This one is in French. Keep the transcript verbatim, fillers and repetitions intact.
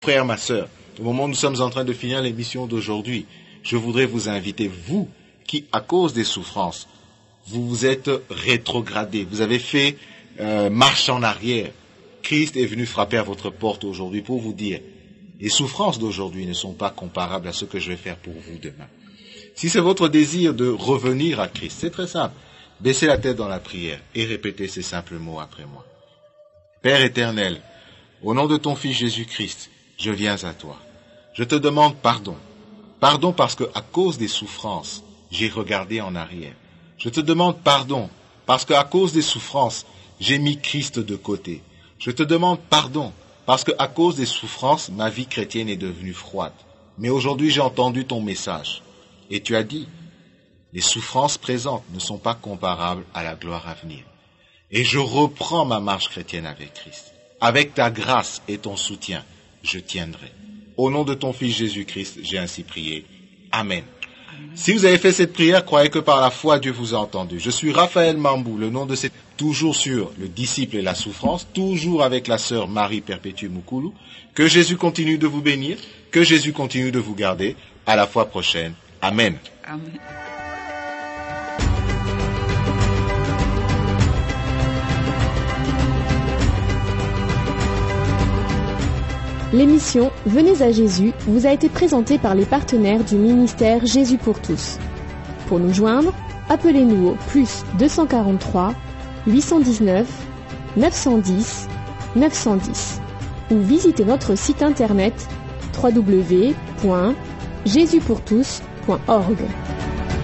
Frère, ma sœur, au moment où nous sommes en train de finir l'émission d'aujourd'hui, je voudrais vous inviter, vous qui, à cause des souffrances, vous vous êtes rétrogradé, vous avez fait euh, marche en arrière. Christ est venu frapper à votre porte aujourd'hui pour vous dire, les souffrances d'aujourd'hui ne sont pas comparables à ce que je vais faire pour vous demain. Si c'est votre désir de revenir à Christ, c'est très simple. Baissez la tête dans la prière et répétez ces simples mots après moi. Père éternel, au nom de ton Fils Jésus-Christ, je viens à toi. Je te demande pardon. Pardon parce que, à cause des souffrances, j'ai regardé en arrière. Je te demande pardon parce que, à cause des souffrances, j'ai mis Christ de côté. Je te demande pardon parce que, à cause des souffrances, ma vie chrétienne est devenue froide. Mais aujourd'hui, j'ai entendu ton message. Et tu as dit, les souffrances présentes ne sont pas comparables à la gloire à venir. Et je reprends ma marche chrétienne avec Christ. Avec ta grâce et ton soutien, je tiendrai. Au nom de ton Fils Jésus-Christ, j'ai ainsi prié. Amen. Si vous avez fait cette prière, croyez que par la foi, Dieu vous a entendu. Je suis Raphaël Mambou, le nom de cette... Toujours sur le disciple et la souffrance, toujours avec la sœur Marie Perpétue Moukoulou. Que Jésus continue de vous bénir, que Jésus continue de vous garder. À la fois prochaine. Amen. Amen. L'émission Venez à Jésus vous a été présentée par les partenaires du ministère Jésus pour tous. Pour nous joindre, appelez-nous au plus deux cent quarante-trois, huit cent dix-neuf, neuf cent dix, neuf cent dix ou visitez notre site internet w w w point jésus pour tous point org.